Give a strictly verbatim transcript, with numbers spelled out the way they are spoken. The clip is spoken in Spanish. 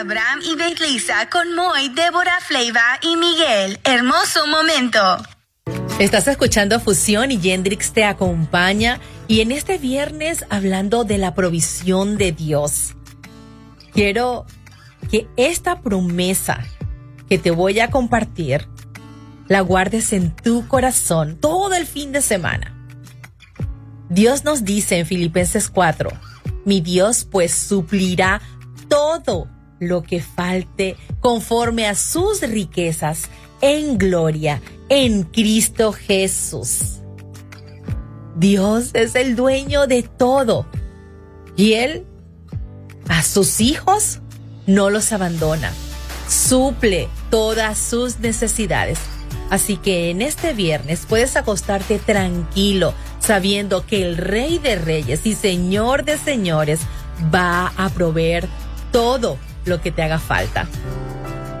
Abraham y Beatriza con Moy, Débora, Fleiva y Miguel. Hermoso momento. Estás escuchando Fusión y Yendrix te acompaña. Y en este viernes hablando de la provisión de Dios. Quiero que esta promesa que te voy a compartir la guardes en tu corazón todo el fin de semana. Dios nos dice en Filipenses cuatro, mi Dios pues suplirá todo lo que falte conforme a sus riquezas en gloria en Cristo Jesús. Dios es el dueño de todo y Él a sus hijos no los abandona, suple todas sus necesidades. Así que en este viernes puedes acostarte tranquilo, sabiendo que el Rey de Reyes y Señor de Señores va a proveer todo lo que te haga falta.